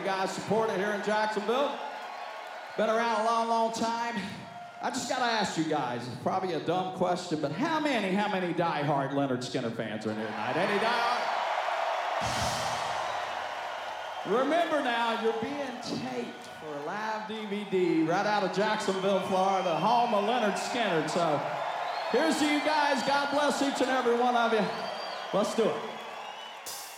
guys support it here in Jacksonville. Been around a long, long time. I just gotta ask you guys, it's probably a dumb question, but how many diehard Lynyrd Skynyrd fans are in here tonight? Any diehard? Remember now, you're being taped for a live DVD right out of Jacksonville, Florida, home of Lynyrd Skynyrd. So here's to you guys. God bless each and every one of you. Let's do it.